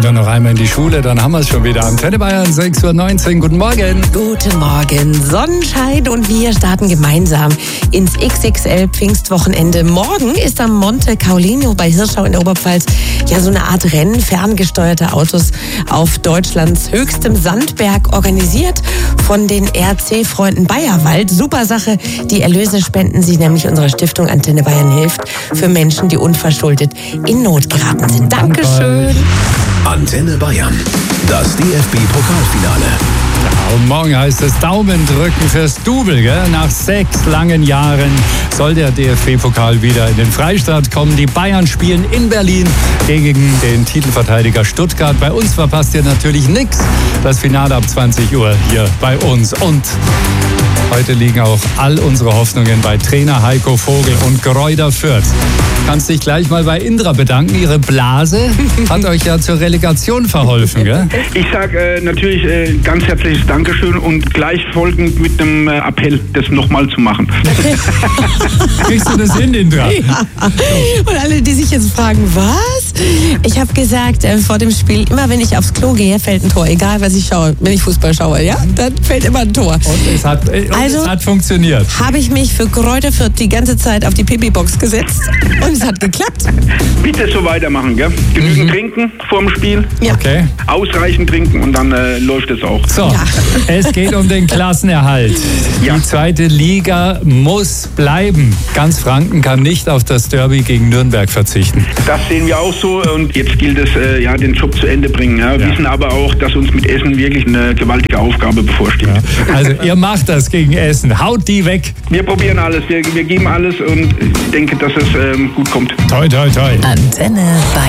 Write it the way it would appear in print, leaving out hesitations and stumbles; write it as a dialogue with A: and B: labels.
A: Kinder noch einmal in die Schule, dann haben wir es schon wieder. Antenne Bayern, 6:19 Uhr. Guten Morgen.
B: Guten Morgen. Sonnenschein und wir starten gemeinsam ins XXL Pfingstwochenende. Morgen ist am Monte Caolino bei Hirschau in der Oberpfalz ja so eine Art Rennen ferngesteuerter Autos auf Deutschlands höchstem Sandberg, organisiert von den RC-Freunden Bayerwald. Super Sache. Die Erlöse spenden sie nämlich unserer Stiftung Antenne Bayern hilft für Menschen, die unverschuldet in Not geraten sind. Dankeschön.
C: Antenne Bayern, das DFB-Pokalfinale.
A: Ja, und morgen heißt es Daumen drücken fürs Double. Gell? Nach 6 langen Jahren soll der DFB-Pokal wieder in den Freistaat kommen. Die Bayern spielen in Berlin gegen den Titelverteidiger Stuttgart. Bei uns verpasst ihr natürlich nichts. Das Finale ab 20 Uhr hier bei uns. Und heute liegen auch all unsere Hoffnungen bei Trainer Heiko Vogel und Greuther Fürth. Kannst dich gleich mal bei Indra bedanken. Ihre Blase hat euch ja zur Relegation verholfen, gell?
D: Ich sage natürlich ganz herzliches Dankeschön und gleich folgend mit einem Appell, das nochmal zu machen.
A: Kriegst du das hin, Indra?
B: Ja. Und alle, die sich jetzt fragen, was? Ich habe gesagt, vor dem Spiel, immer wenn ich aufs Klo gehe, fällt ein Tor. Egal, was ich schaue, wenn ich Fußball schaue, ja, dann fällt immer ein Tor.
A: Und es hat funktioniert.
B: Habe ich mich für Greuther Fürth die ganze Zeit auf die Pipi-Box gesetzt und es hat geklappt.
D: Bitte so weitermachen, gell? Genügend trinken vorm Spiel.
B: Ja.
A: Okay.
D: Ausreichend trinken und dann läuft es auch.
A: So,
B: Ja.
A: Es geht um den Klassenerhalt.
D: Ja.
A: Die zweite Liga muss bleiben. Ganz Franken kann nicht auf das Derby gegen Nürnberg verzichten.
D: Das sehen wir auch so und jetzt gilt es, den Job zu Ende bringen. Ja. Wir wissen aber auch, dass uns mit Essen wirklich eine gewaltige Aufgabe bevorsteht.
A: Ja. Also ihr macht das gegen Essen. Haut die weg.
D: Wir probieren alles, wir geben alles und ich denke, dass es gut kommt.
A: Toi, toi, toi.
B: Antenne Bayern.